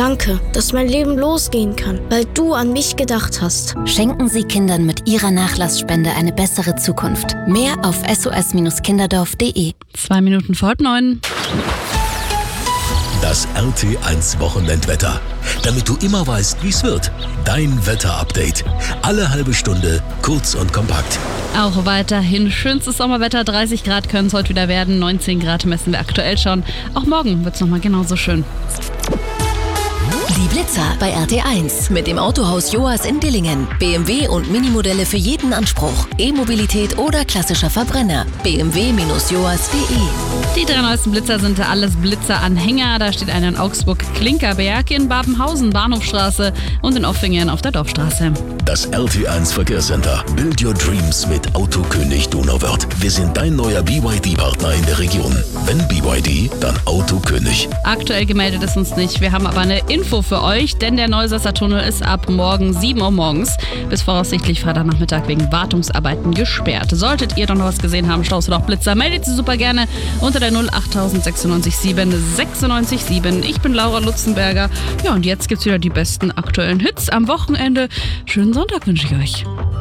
Danke, dass mein Leben losgehen kann, weil du an mich gedacht hast. Schenken Sie Kindern mit Ihrer Nachlassspende eine bessere Zukunft. Mehr auf sos-kinderdorf.de. 2 Minuten vor 9. Das RT1 Wochenendwetter. Damit du immer weißt, wie es wird. Dein Wetterupdate. Alle halbe Stunde, kurz und kompakt. Auch weiterhin schönstes Sommerwetter. 30 Grad können es heute wieder werden. 19 Grad messen wir aktuell schon. Auch morgen wird es nochmal genauso schön. Die Blitzer bei RT1 mit dem Autohaus Joas in Dillingen. BMW und Minimodelle für jeden Anspruch. E-Mobilität oder klassischer Verbrenner. bmw-joas.de. Die 3 neuesten Blitzer sind alles Blitzer-Anhänger. Da steht einer in Augsburg-Klinkerberg, in Babenhausen, Bahnhofstraße und in Offingen auf der Dorfstraße. Das RT1 Verkehrscenter. Build your dreams mit Autokönig Donauwörth. Wir sind dein neuer BYD-Partner in der Region. Wenn BYD, dann Autokönig. Aktuell gemeldet ist uns nicht. Wir haben aber eine Info für euch, denn der Neusasser-Tunnel ist ab morgen 7 Uhr morgens bis voraussichtlich Freitagnachmittag wegen Wartungsarbeiten gesperrt. Solltet ihr doch noch was gesehen haben, Staus oder auch Blitzer, meldet sie super gerne unter der 08096 967. Ich bin Laura Lutzenberger. Ja, und jetzt gibt's wieder die besten aktuellen Hits am Wochenende. Schönen Sonntag wünsche ich euch.